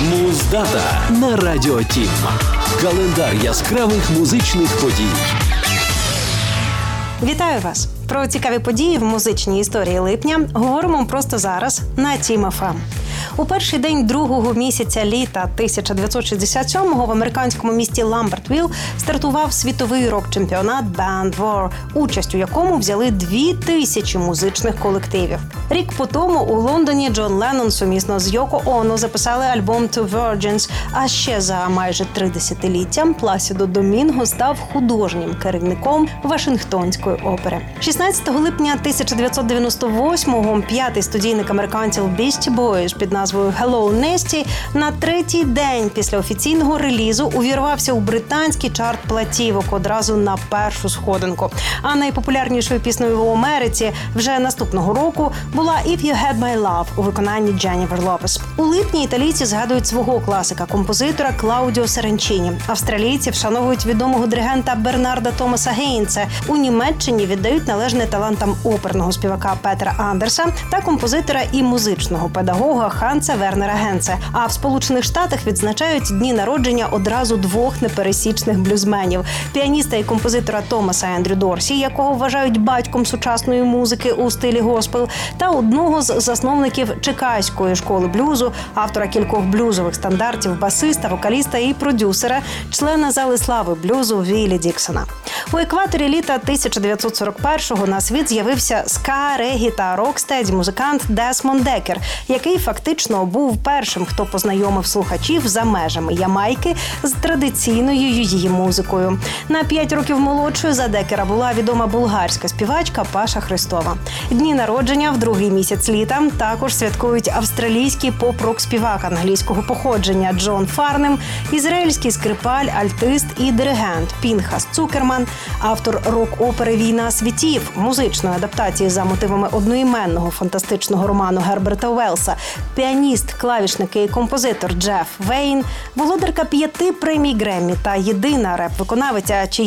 Муздата на Радіо Тім. Календар яскравих музичних подій. Вітаю вас! Про цікаві події в музичній історії липня говоримо просто зараз на Тім ФМ. У перший день другого місяця літа 1967-го в американському місті Ламбертвіл стартував світовий рок-чемпіонат Band War, участь у якому взяли 2000 музичних колективів. Рік по тому у Лондоні Джон Леннон сумісно з Йоко Оно записали альбом Two Virgins, а ще за майже 3 десятиліття Пласідо Домінго став художнім керівником Вашингтонської опери. 16 липня 1998-го п'ятий студійник американців Beastie Boys під назвою Hello Nasty на третій день після офіційного релізу увірвався у британський чарт платівок одразу на першу сходинку. А найпопулярнішою піснею в Америці вже наступного року була If You Had My Love у виконанні Дженніфер Лопес. У липні італійці згадують свого класика-композитора Клаудіо Саренчіні. Австралійці вшановують відомого диригента Бернарда Томаса Гейнце. У Німеччині віддають належне талантам оперного співака Петера Андерса та композитора і музичного педагога Ханса Вернера Генце. А в Сполучених Штатах відзначають дні народження одразу 2 непересічних блюзменів – піаніста і композитора Томаса Ендрю Дорсі, якого вважають батьком сучасної музики у стилі госпел, та одного з засновників Чикаської школи блюзу, автора кількох блюзових стандартів, басиста, вокаліста і продюсера, члена Зали слави блюзу Віллі Діксона. У екваторі літа 1941-го на світ з'явився ска, регі та рокстеді-музикант Десмонд Декер, який фактично був першим, хто познайомив слухачів за межами Ямайки з традиційною її музикою. На 5 років молодшою за Декера була відома булгарська співачка Паша Христова. Дні народження в другий місяць літа також святкують австралійський поп-рок-співак англійського походження Джон Фарнем, ізраїльський скрипаль, альтист і диригент Пінхас Цукерман, автор рок-опери «Війна світів», музичної адаптації за мотивами одноіменного фантастичного роману Герберта Уеллса, піаніст, клавішник і композитор Джеф Вейн, володарка 5 премій Греммі та єдина реп-виконавиця, чиї